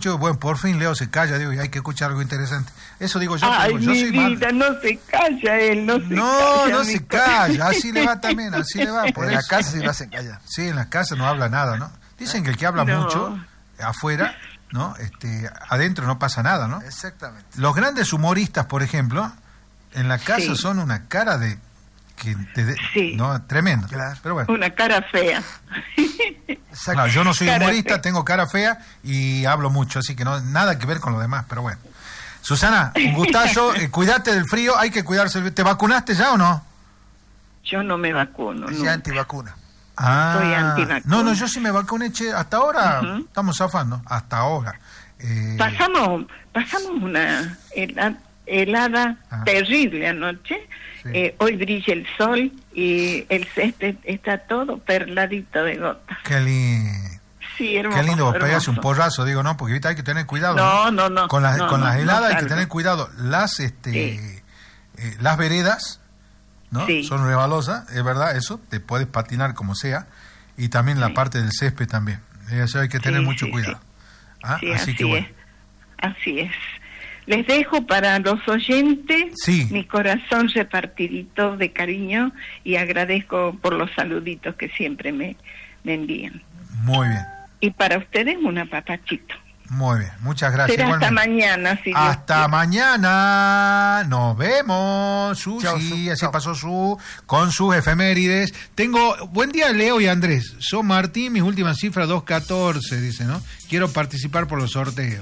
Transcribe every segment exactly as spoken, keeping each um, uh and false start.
escucho, bueno, por fin Leo se calla, digo, y hay que escuchar algo interesante. Eso digo yo. Ay, digo, yo mi soy vida, mal... no se calla él, no se no, calla. No, no mi se co- calla, así le va también, así le va. Por en eso. la casa sí lo hacen callar. Sí, en la casa no habla nada, ¿no? Dicen que el que habla No. mucho, afuera, ¿no? Este, adentro no pasa nada, ¿no? Exactamente. Los grandes humoristas, por ejemplo, en la casa Sí. son una cara de... que te de- Sí. no, tremendo. Claro. Pero bueno. Una cara fea. Exacto. Claro, yo no soy Cara humorista, fea. tengo cara fea y hablo mucho, así que no nada que ver con lo demás, pero bueno. Susana, un gustazo, eh, cuídate del frío, hay que cuidarse. ¿Te vacunaste ya o no? Yo no me vacuno. Es nunca. antivacuna. Ah, Soy antivacuna. no, no, yo sí me vacuné, che, hasta ahora Ujú. estamos zafando, hasta ahora. Eh, Pasamos, pasamos una hela- helada Ah. terrible anoche. Sí. Eh, hoy brilla el sol y el césped está todo perladito de gotas. Qué lindo. Sí, hermoso. Qué lindo, hermoso. pegarse un porrazo, digo, ¿no? Porque ahorita hay que tener cuidado. No, no, no. Con las, no, con no, las no heladas hay que salgo. tener cuidado. Las, este, Sí. eh, las veredas, ¿no? Sí. Son rebalosas, es verdad, eso, te puedes patinar como sea. Y también la Sí. parte del césped también. Eso hay que tener Sí, mucho sí, cuidado. sí. Ah, Sí, así, así que bueno. es. Así es. Les dejo para los oyentes Sí. mi corazón repartidito de cariño y agradezco por los saluditos que siempre me, me envían. Muy bien, Y para ustedes un apapachito. muy bien. Muchas gracias. Será hasta igualmente. mañana. Si Dios Hasta quiere. mañana, nos vemos. Su, Chao, sí, Su. así Chao. pasó Su, con sus efemérides. Tengo, buen día Leo y Andrés. Soy Martín, mis últimas cifras dos catorce, dice, ¿no? Quiero participar por los sorteos.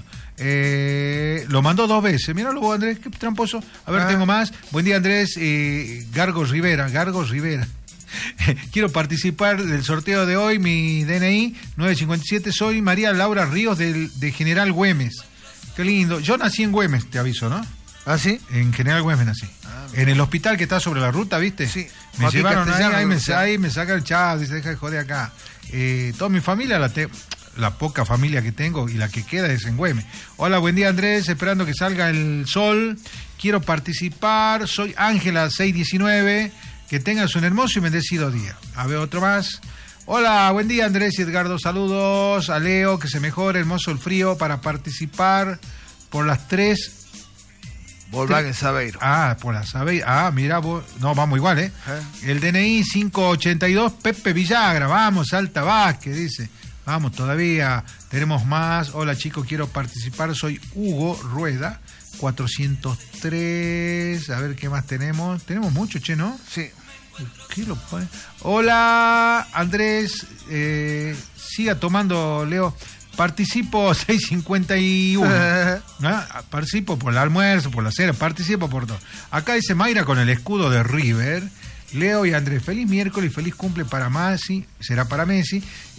Eh, lo mandó dos veces. Míralo vos, Andrés, qué tramposo. A ver, Ah. tengo más. Buen día, Andrés. Eh, Gargos Rivera, Gargos Rivera. Quiero participar del sorteo de hoy, mi D N I nueve cincuenta y siete, soy María Laura Ríos del, de General Güemes. Qué lindo. Yo nací en Güemes, te aviso, ¿no? ¿Ah, sí? En General Güemes nací. Ah, en el hospital que está sobre la ruta, ¿viste? Sí. Me Joaquín llevaron ahí, Castellano, ahí me, sí. ahí me saca el chavo, dice, deja de joder acá. Eh, toda mi familia, la, te- la poca familia que tengo y la que queda es en Güemes. Hola, buen día Andrés, esperando que salga el sol. Quiero participar, soy Ángela seiscientos diecinueve. Que tengas un hermoso y bendecido día. A ver, otro más. Hola, buen día Andrés y Edgardo. Saludos a Leo, que se mejore, hermoso el frío, para participar por las tres. Volkswagen Sabeiro. Ah, por las aves. Ah, mira vos. No, vamos igual, ¿eh? ¿Eh? El D N I quinientos ochenta y dos, Pepe Villagra. Vamos, Alta Vázquez, dice. Vamos, todavía tenemos más. Hola chicos, quiero participar. Soy Hugo Rueda, cuatrocientos tres. A ver qué más tenemos. Tenemos mucho, che, ¿no? Sí. ¿Qué lo pone? Hola, Andrés. Eh, siga tomando, Leo. Participo seiscientos cincuenta y uno. ¿Ah? Participo por el almuerzo, por la cena, participo por todo. Acá dice Mayra con el escudo de River. Leo y Andrés, feliz miércoles y feliz cumple para Messi, será para Messi,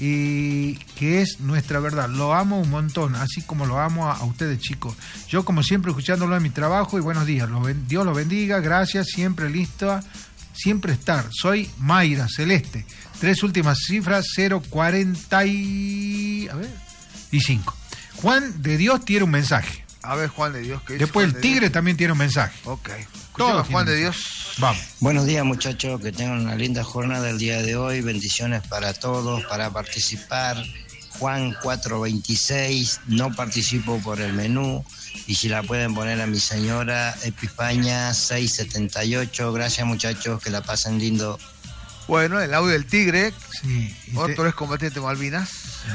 y que es nuestra verdad. Lo amo un montón, así como lo amo a, a ustedes, chicos. Yo, como siempre, escuchándolo en mi trabajo, y buenos días. Lo ben- Dios lo bendiga, gracias, siempre listo, siempre estar. Soy Mayra Celeste. Tres últimas cifras, cero cuarenta y... A ver, y cinco. Juan de Dios tiene un mensaje. A ver, Juan de Dios. ¿qué dice Después Juan el de tigre Dios? también tiene un mensaje. Ok. Todo Escuchemos, Juan tiene de mensaje. Dios. Vamos. Buenos días muchachos, que tengan una linda jornada el día de hoy, bendiciones para todos, para participar. Juan cuatrocientos veintiséis, no participo por el menú, y si la pueden poner a mi señora, Epifaña seiscientos setenta y ocho, gracias muchachos, que la pasen lindo. Bueno, el audio del tigre. Sí, y te- Otro es combatiente Malvinas.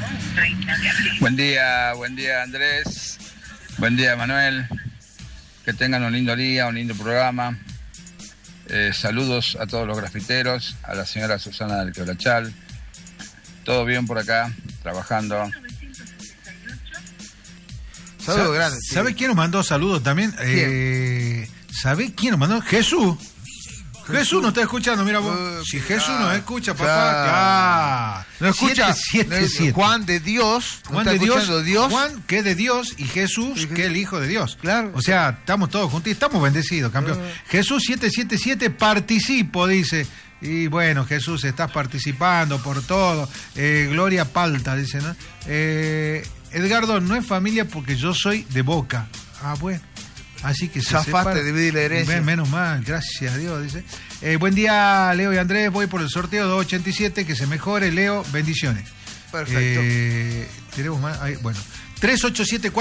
Buen día, buen día Andrés, buen día Manuel, que tengan un lindo día, un lindo programa. Eh, saludos a todos los grafiteros, a la señora Susana del Quebrachal. Todo bien por acá, trabajando. Saludos Sa- grandes. ¿Sabe tigre. quién nos mandó saludos también? Eh, ¿Sabe quién nos mandó? Jesús. Jesús nos está escuchando, mira vos. Uh, Si claro, Jesús nos escucha, papá, claro. claro. No escucha. siete siete siete. Juan de Dios. ¿no Juan está de Dios, escuchando Dios? Juan que es de Dios y Jesús Sí, sí. que es el Hijo de Dios. Claro. O sea, estamos todos juntos y estamos bendecidos, campeón. Ah. Jesús siete siete siete, participo, dice. Y bueno, Jesús, estás participando por todo. Eh, Gloria Palta, dice, ¿no? Eh, Edgardo, no es familia porque yo soy de Boca. Ah, bueno. Así que se Zafaste, separa. dividí la herencia. Ven, menos mal, gracias a Dios, dice. Eh, buen día, Leo y Andrés. Voy por el sorteo doscientos ochenta y siete. Que se mejore, Leo. Bendiciones. Perfecto. Eh, tenemos más. Ahí, bueno, tres ocho siete cuatro